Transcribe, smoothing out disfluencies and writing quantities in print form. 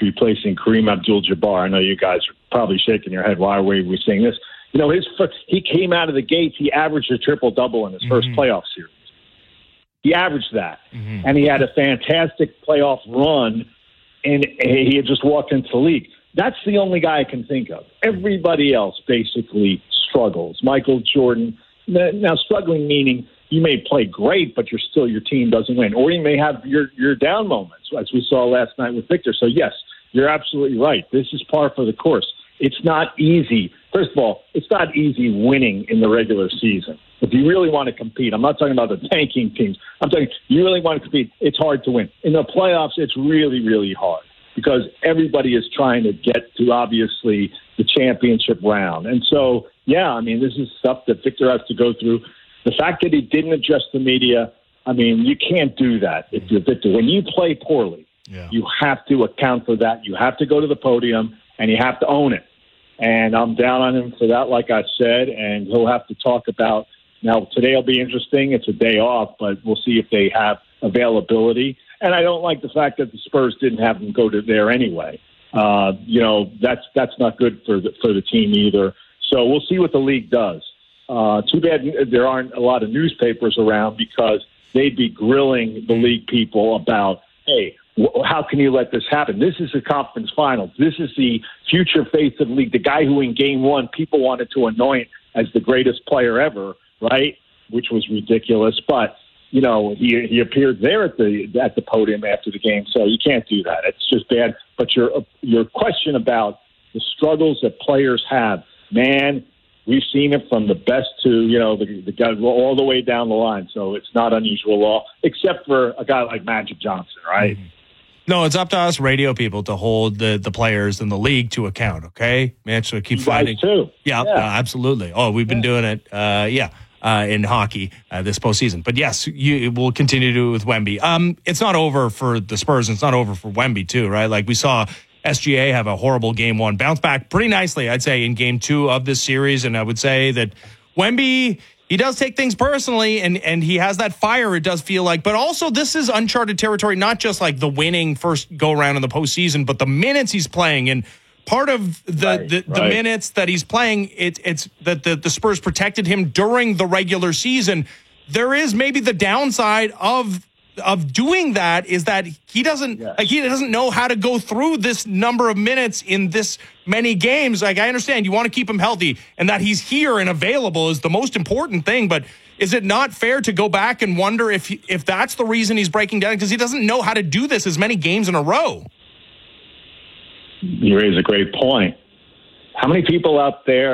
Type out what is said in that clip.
replacing Kareem Abdul-Jabbar. I know you guys are probably shaking your head. Why are we saying this? You know, he came out of the gates. He averaged a triple-double in his first playoff series. He averaged that. And he had a fantastic playoff run, and he had just walked into the league. That's the only guy I can think of. Everybody else basically struggles. Michael Jordan, now struggling meaning you may play great, but your team doesn't win. Or you may have your down moments, as we saw last night with Victor. So, yes, you're absolutely right. This is par for the course. It's not easy. First of all, it's not easy winning in the regular season. If you really want to compete, I'm not talking about the tanking teams. I'm talking you really want to compete, it's hard to win. In the playoffs, it's really, really hard because everybody is trying to get to, obviously, the championship round. And so, yeah, I mean, this is stuff that Victor has to go through. The fact that he didn't address the media, I mean, you can't do that if you're Victor. When you play poorly, you have to account for that. You have to go to the podium, and you have to own it. And I'm down on him for that, like I said, and he'll have to talk about – now, today will be interesting. It's a day off, but we'll see if they have availability. And I don't like the fact that the Spurs didn't have him go to there anyway. You know, that's not good for the team either. So we'll see what the league does. Too bad there aren't a lot of newspapers around because they'd be grilling the league people about, hey, how can you let this happen? This is the conference finals. This is the future face of the league. The guy who in game one people wanted to anoint as the greatest player ever, right? Which was ridiculous. But, you know, he appeared there at the podium after the game. So you can't do that. It's just bad. But your question about the struggles that players have, man, we've seen it from the best to, you know, the guy all the way down the line. So it's not unusual at all, except for a guy like Magic Johnson, right? No, it's up to us radio people to hold the players in the league to account, okay? Mitch, so keep fighting. Too. Yeah, absolutely. Oh, we've been doing it, in hockey this postseason. But yes, we'll continue to do it with Wemby. It's not over for the Spurs. It's not over for Wemby too, right? Like we saw SGA have a horrible game one, bounce back pretty nicely, I'd say, in game two of this series. And I would say that Wemby, he does take things personally, and he has that fire, it does feel like. But also, this is uncharted territory, not just like the winning first go-around in the postseason, but the minutes he's playing. And part of the minutes that he's playing, it's that the Spurs protected him during the regular season. There is maybe the downside of doing that is that he doesn't know how to go through this number of minutes in this many games. Like, I understand you want to keep him healthy and that he's here and available is the most important thing, but is it not fair to go back and wonder if that's the reason he's breaking down? Because he doesn't know how to do this as many games in a row. You raise a great point. How many people out there